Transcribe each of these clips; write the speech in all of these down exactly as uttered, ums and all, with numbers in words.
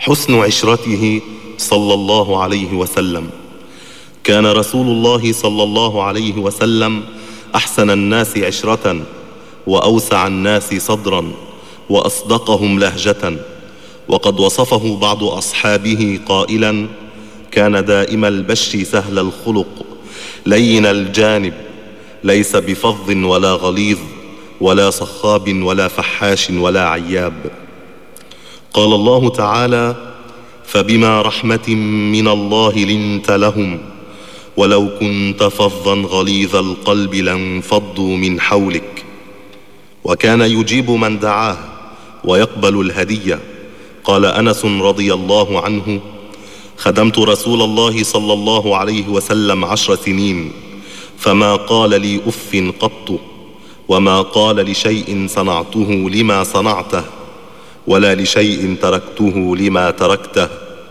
حسن عشرته صلى الله عليه وسلم. كان رسول الله صلى الله عليه وسلم أحسن الناس عشرة، وأوسع الناس صدرا، وأصدقهم لهجة. وقد وصفه بعض أصحابه قائلا: كان دائم البش سهل الخلق لين الجانب، ليس بفظ ولا غليظ ولا صخاب ولا فحاش ولا عياب. قال الله تعالى: فبما رحمة من الله لنت لهم ولو كنت فظا غليظ القلب لانفضوا من حولك. وكان يجيب من دعاه ويقبل الهدية. قال أنس رضي الله عنه: خدمت رسول الله صلى الله عليه وسلم عشر سنين، فما قال لي أف قط، وما قال لشيء صنعته لما صنعته، ولا لشيء تركته لما تركته.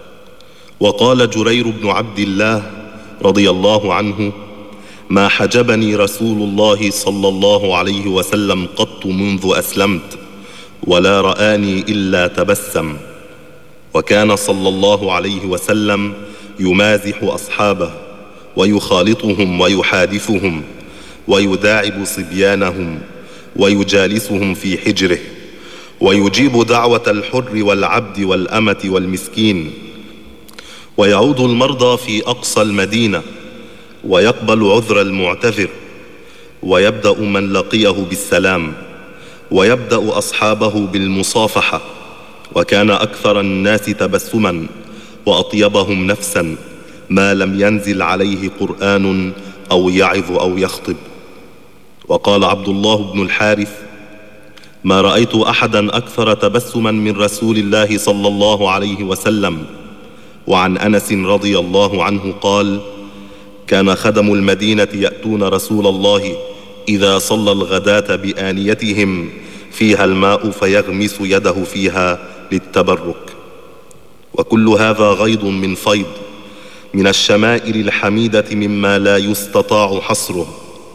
وقال جرير بن عبد الله رضي الله عنه: ما حجبني رسول الله صلى الله عليه وسلم قط منذ أسلمت، ولا رآني إلا تبسم. وكان صلى الله عليه وسلم يمازح أصحابه ويخالطهم ويحادثهم ويداعب صبيانهم ويجالسهم في حجره، ويجيب دعوة الحر والعبد والأمة والمسكين، ويعود المرضى في أقصى المدينة، ويقبل عذر المعتذر، ويبدأ من لقيه بالسلام، ويبدأ أصحابه بالمصافحة. وكان أكثر الناس تبسما وأطيبهم نفسا ما لم ينزل عليه قرآن أو يعظ أو يخطب. وقال عبد الله بن الحارث: ما رأيت أحدا أكثر تبسما من رسول الله صلى الله عليه وسلم. وعن أنس رضي الله عنه قال: كان خدم المدينة يأتون رسول الله إذا صلى الغداة بآنيتهم فيها الماء فيغمس يده فيها للتبرك. وكل هذا غيض من فيض من الشمائل الحميدة مما لا يستطاع حصره.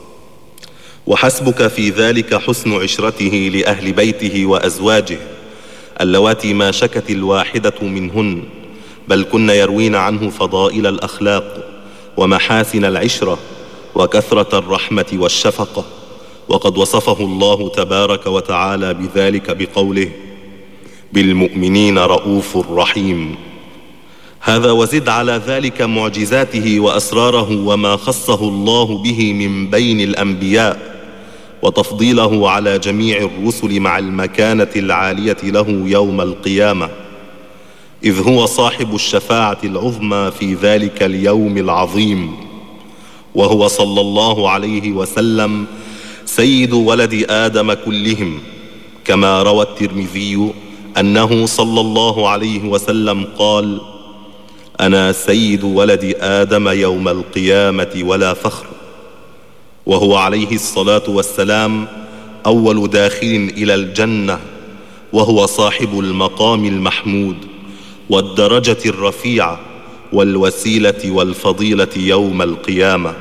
وحسبك في ذلك حسن عشرته لأهل بيته وأزواجه، اللواتي ما شكت الواحدة منهن، بل كن يروين عنه فضائل الأخلاق ومحاسن العشرة وكثرة الرحمة والشفقة. وقد وصفه الله تبارك وتعالى بذلك بقوله: بالمؤمنين رؤوف رحيم. هذا وزد على ذلك معجزاته وأسراره وما خصه الله به من بين الأنبياء، وتفضيله على جميع الرسل مع المكانة العالية له يوم القيامة، إذ هو صاحب الشفاعة العظمى في ذلك اليوم العظيم. وهو صلى الله عليه وسلم سيد ولد آدم كلهم، كما روى الترمذي أنه صلى الله عليه وسلم قال: أنا سيد ولد آدم يوم القيامة ولا فخر. وهو عليه الصلاة والسلام أول داخل إلى الجنة، وهو صاحب المقام المحمود والدرجة الرفيعة والوسيلة والفضيلة يوم القيامة.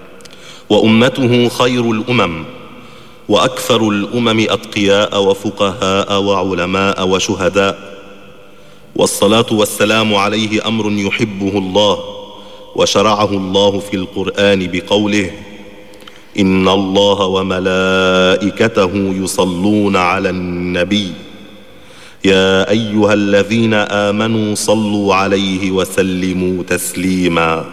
وأمته خير الأمم، وأكثر الأمم أتقياء وفقهاء وعلماء وشهداء. والصلاة والسلام عليه أمر يحبه الله، وشرعه الله في القرآن بقوله: إن الله وملائكته يصلون على النبي يا أيها الذين آمنوا صلوا عليه وسلموا تسليما.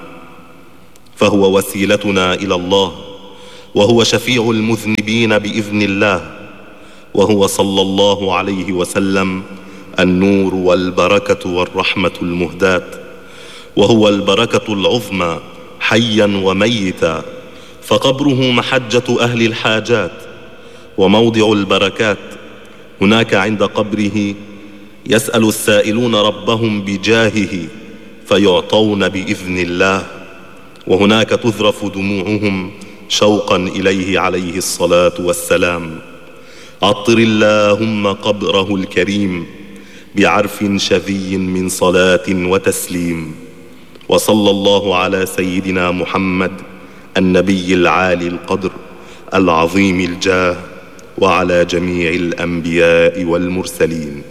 فهو وسيلتنا إلى الله، وهو شفيع المذنبين بإذن الله، وهو صلى الله عليه وسلم النور والبركة والرحمة المهداة، وهو البركة العظمى حيا وميتا، فقبره محجة أهل الحاجات وموضع البركات. هناك عند قبره يسأل السائلون ربهم بجاهه فيعطون بإذن الله، وهناك تذرف دموعهم شوقا إليه عليه الصلاة والسلام. عطر اللهم قبره الكريم بعرف شذي من صلاة وتسليم. وصلى الله على سيدنا محمد النبي العالي القدر العظيم الجاه، وعلى جميع الأنبياء والمرسلين.